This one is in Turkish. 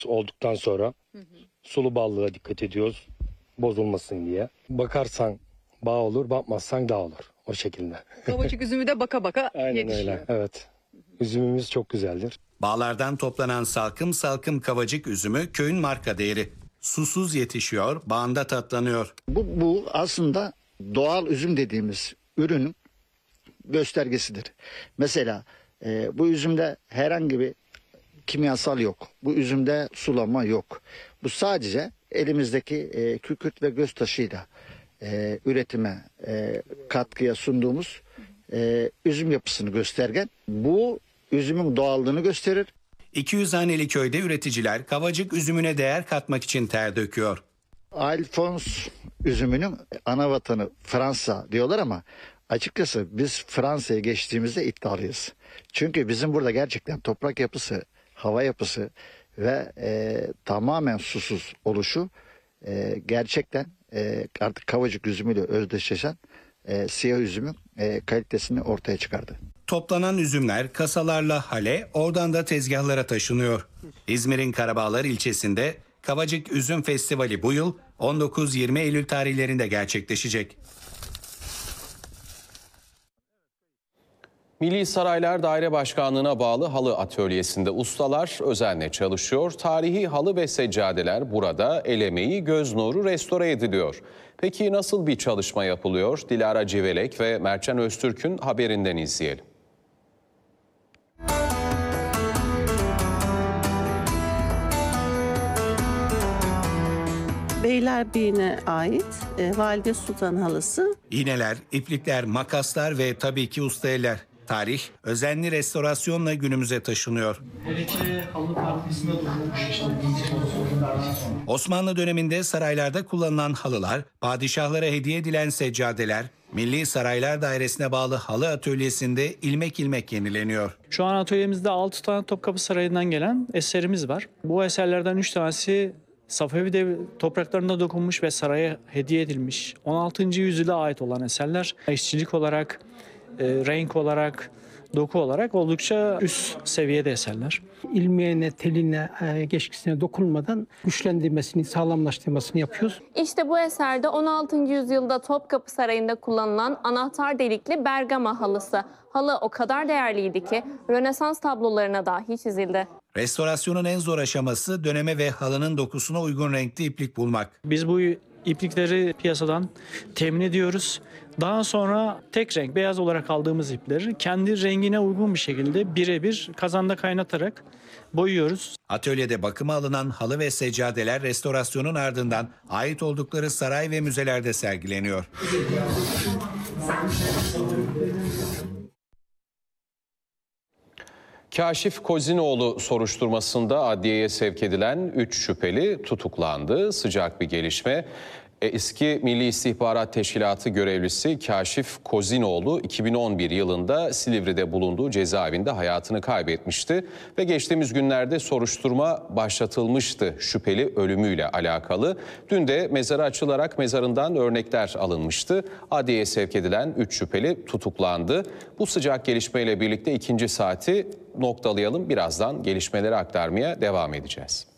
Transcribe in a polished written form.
Olduktan sonra sulu ballığa dikkat ediyoruz bozulmasın diye. Bakarsan bağ olur, bakmazsan dağ olur. O şekilde. Kavacık üzümü de baka baka Aynen yetişiyor. öyle. Evet. Üzümümüz çok güzeldir. Bağlardan toplanan salkım salkım kavacık üzümü köyün marka değeri. Susuz yetişiyor, bağında tatlanıyor. Bu aslında doğal üzüm dediğimiz ürünün göstergesidir. Mesela bu üzümde herhangi bir kimyasal yok. Bu üzümde sulama yok. Bu sadece elimizdeki kükürt ve göz taşıyla üretime katkıya sunduğumuz üzüm yapısını göstergen. Bu üzümün doğallığını gösterir. 200 haneli köyde üreticiler kavacık üzümüne değer katmak için ter döküyor. Alphonse üzümünün ana vatanı Fransa diyorlar ama açıkçası biz Fransa'ya geçtiğimizde iddialıyız. Çünkü bizim burada gerçekten toprak yapısı, hava yapısı ve tamamen susuz oluşu gerçekten artık kavacık üzümüyle özdeşleşen siyah üzümün kalitesini ortaya çıkardı. Toplanan üzümler kasalarla hale, oradan da tezgahlara taşınıyor. İzmir'in Karabağlar ilçesinde Kavacık Üzüm Festivali bu yıl 19-20 Eylül tarihlerinde gerçekleşecek. Milli Saraylar Daire Başkanlığı'na bağlı halı atölyesinde ustalar özenle çalışıyor. Tarihi halı ve seccadeler burada el emeği, göz nuru restore ediliyor. Peki nasıl bir çalışma yapılıyor? Dilara Civelek ve Mertcan Öztürk'ün haberinden izleyelim. Beylerbeyi'ne ait Valide Sultan halısı. İğneler, iplikler, makaslar ve tabii ki usta eller. Tarih özenli restorasyonla günümüze taşınıyor. Osmanlı döneminde saraylarda kullanılan halılar, padişahlara hediye edilen seccadeler, Milli Saraylar Dairesi'ne bağlı halı atölyesinde ilmek ilmek yenileniyor. Şu an atölyemizde 6 tane Topkapı Sarayı'ndan gelen eserimiz var. Bu eserlerden 3 tanesi Safevi topraklarında dokunmuş ve saraya hediye edilmiş. 16. yüzyıla ait olan eserler. İşçilik olarak, renk olarak, doku olarak oldukça üst seviyede eserler. İlmeğine, teline, geçkisine dokunmadan güçlendirmesini, sağlamlaştırmasını yapıyoruz. İşte bu eserde 16. yüzyılda Topkapı Sarayı'nda kullanılan anahtar delikli Bergama halısı. Halı o kadar değerliydi ki Rönesans tablolarına dahi çizildi. Restorasyonun en zor aşaması döneme ve halının dokusuna uygun renkli iplik bulmak. Biz bu iplikleri piyasadan temin ediyoruz. Daha sonra tek renk beyaz olarak aldığımız ipleri kendi rengine uygun bir şekilde birebir kazanda kaynatarak boyuyoruz. Atölyede bakıma alınan halı ve seccadeler restorasyonun ardından ait oldukları saray ve müzelerde sergileniyor. Kaşif Kozinoğlu soruşturmasında adliyeye sevk edilen 3 şüpheli tutuklandı. Sıcak bir gelişme. Eski Milli İstihbarat Teşkilatı görevlisi Kaşif Kozinoğlu 2011 yılında Silivri'de bulunduğu cezaevinde hayatını kaybetmişti ve geçtiğimiz günlerde soruşturma başlatılmıştı şüpheli ölümüyle alakalı. Dün de mezarı açılarak mezarından örnekler alınmıştı. Adliyeye sevk edilen 3 şüpheli tutuklandı. Bu sıcak gelişmeyle birlikte ikinci saati noktalayalım. Birazdan gelişmeleri aktarmaya devam edeceğiz.